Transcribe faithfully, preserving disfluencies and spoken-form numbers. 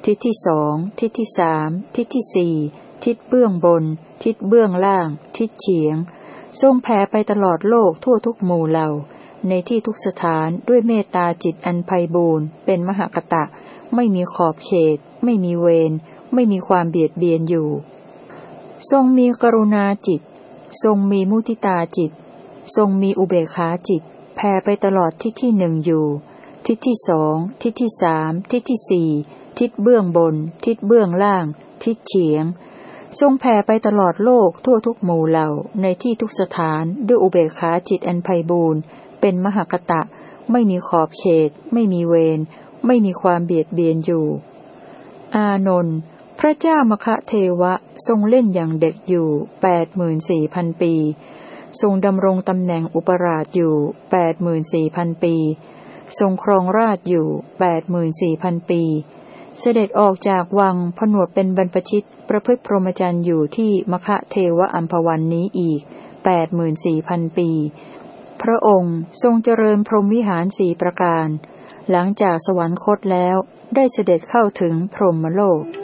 ทิศที่สองทิศที่สามทิศที่สี่ทิศเบื้องบนทิศเบื้องล่างทิศเฉียงทรงแผ่ไปตลอดโลกทั่วทุกหมู่เหล่าในที่ทุกสถานด้วยเมตตาจิตอันไพบูรณ์เป็นมหกตะไม่มีขอบเขตไม่มีเวรไม่มีความเบียดเบียนอยู่ทรงมีกรุณาจิตทรงมีมุทิตาจิตทรงมีอุเบกขาจิตแผ่ไปตลอดทิศที่หนึ่งอยู่ทิศที่สองทิศที่สามทิศที่สี่ทิศเบื้องบนทิศเบื้องล่างทิศเฉียงทรงแผ่ไปตลอดโลกทั่วทุกหมู่เหล่าในที่ทุกสถานด้วยอุเบกขาจิตอันไพบูรณ์เป็นมหกตะไม่มีขอบเขตไม่มีเวรไม่มีความเบียดเบียนอยู่อานนท์พระเจ้ามคเทวะทรงเล่นอย่างเด็กอยู่แปดหมื่นสี่พันปีทรงดำรงตำแหน่งอุปราชอยู่แปดหมื่นสี่พันปีทรงครองราชอยู่แปดหมื่นสี่พันปีเสด็จออกจากวังผนวดเป็นบรรพชิตประพฤติพรหมจรรย์อยู่ที่มคเทวะอัมพวันนี้อีกแปดหมื่นสี่พันปีพระองค์ทรงเจริญพรหมวิหารสี่ประการหลังจากสวรรคตแล้วได้เสด็จเข้าถึงพรหมโลก